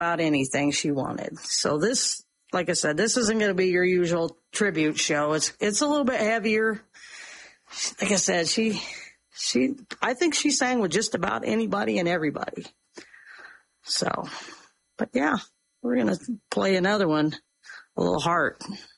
about anything she wanted. So this, like I said, this isn't going to be your usual tribute show. It's a little bit heavier. Like I said, I think she sang with just about anybody and everybody. So, but yeah, we're going to play another one, A Little Heart.